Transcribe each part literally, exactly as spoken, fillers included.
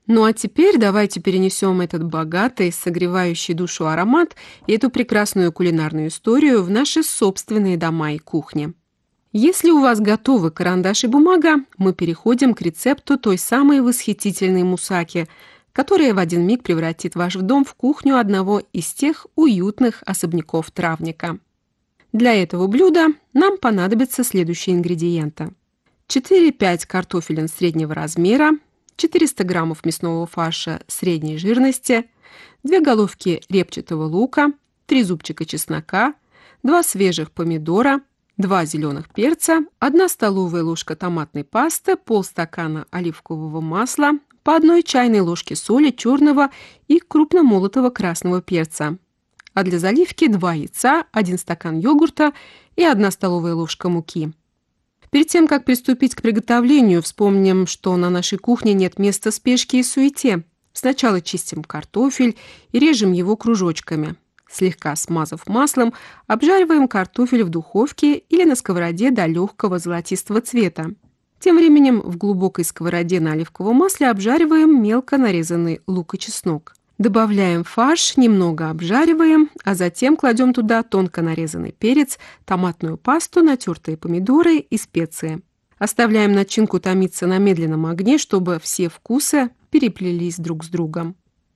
Ну а теперь давайте перенесем этот богатый, согревающий душу аромат и эту прекрасную кулинарную историю в наши собственные дома и кухни. Если у вас готовы карандаш и бумага, мы переходим к рецепту той самой восхитительной мусаки, которая в один миг превратит ваш дом в кухню одного из тех уютных особняков травника. Для этого блюда нам понадобятся следующие ингредиенты. четыре-пять картофелин среднего размера, четыреста граммов мясного фарша средней жирности, две головки репчатого лука, три зубчика чеснока, два свежих помидора, два зеленых перца, одна столовая ложка томатной пасты, полстакана оливкового масла, по одной чайной ложке соли черного и крупно молотого красного перца. А для заливки два яйца, один стакан йогурта и одна столовая ложка муки. Перед тем, как приступить к приготовлению, вспомним, что на нашей кухне нет места спешке и суете. Сначала чистим картофель и режем его кружочками. Слегка смазав маслом, обжариваем картофель в духовке или на сковороде до легкого золотистого цвета. Тем временем в глубокой сковороде на оливковом масле обжариваем мелко нарезанный лук и чеснок. Добавляем фарш, немного обжариваем, а затем кладем туда тонко нарезанный перец, томатную пасту, натертые помидоры и специи. Оставляем начинку томиться на медленном огне, чтобы все вкусы переплелись друг с другом.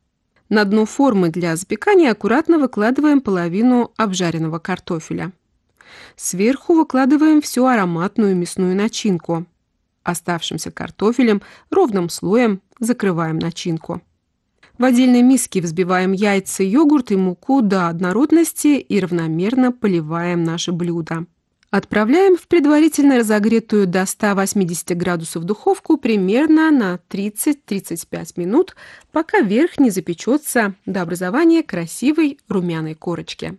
На дно формы для запекания аккуратно выкладываем половину обжаренного картофеля. Сверху выкладываем всю ароматную мясную начинку. Оставшимся картофелем ровным слоем закрываем начинку. В отдельной миске взбиваем яйца, йогурт и муку до однородности и равномерно поливаем наше блюдо. Отправляем в предварительно разогретую до ста восьмидесяти градусов духовку примерно на тридцать-тридцать пять минут, пока верх не запечется до образования красивой румяной корочки.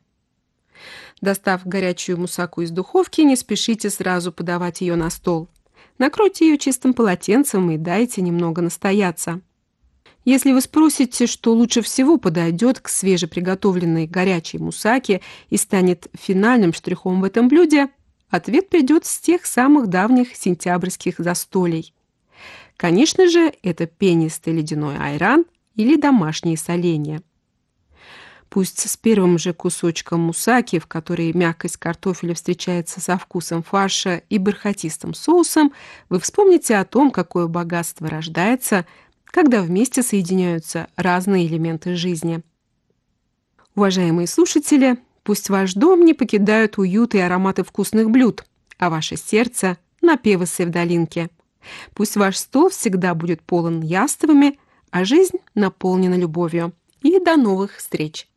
Достав горячую мусаку из духовки, не спешите сразу подавать ее на стол. Накройте ее чистым полотенцем и дайте немного настояться. Если вы спросите, что лучше всего подойдет к свежеприготовленной горячей мусаке и станет финальным штрихом в этом блюде, ответ придет с тех самых давних сентябрьских застолий. Конечно же, это пенистый ледяной айран или домашние соленья. Пусть с первым же кусочком мусаки, в которой мякость картофеля встречается со вкусом фарша и бархатистым соусом, вы вспомните о том, какое богатство рождается, когда вместе соединяются разные элементы жизни. Уважаемые слушатели, пусть ваш дом не покидают уют и ароматы вкусных блюд, а ваше сердце – напевы севдалинки. Пусть ваш стол всегда будет полон яствами, а жизнь наполнена любовью. И до новых встреч!